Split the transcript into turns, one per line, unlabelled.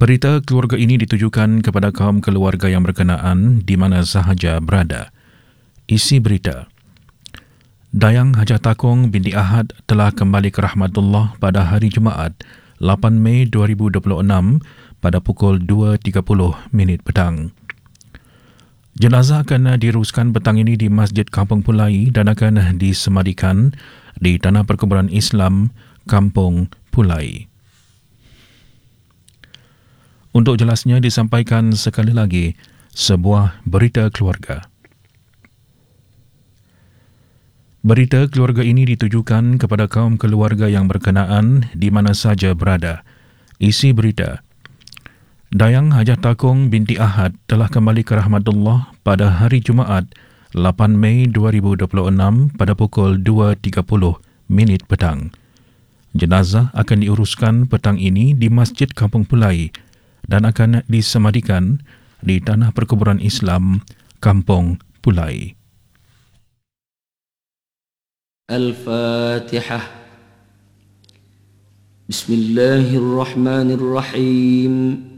Berita keluarga ini ditujukan kepada kaum keluarga yang berkenaan di mana sahaja berada. Isi berita: Dayang Hajah Takong binti Ahad telah kembali ke rahmatullah pada hari Jumaat 8 Mei 2026 pada pukul 2.30 petang. Jenazah akan diruskan petang ini di Masjid Kampung Pulai dan akan disemadikan di Tanah Perkuburan Islam Kampung Pulai. Untuk jelasnya disampaikan sekali lagi sebuah berita keluarga. Berita keluarga ini ditujukan kepada kaum keluarga yang berkenaan di mana saja berada. Isi berita: Dayang Hajah Takong binti Ahad telah kembali ke rahmatullah pada hari Jumaat 8 Mei 2026 pada pukul 2.30 petang. Jenazah akan diuruskan petang ini di Masjid Kampung Pulai dan akan disemadikan di Tanah Perkuburan Islam Kampung Pulai.
Al-Fatihah. Bismillahirrahmanirrahim.